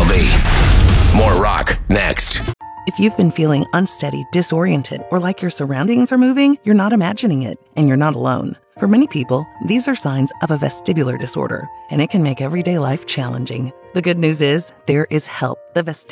KLV. More rock next. If you've been feeling unsteady, disoriented, or like your surroundings are moving, you're not imagining it, and you're not alone. For many people, these are signs of a vestibular disorder, and it can make everyday life challenging. The good news is there is help. The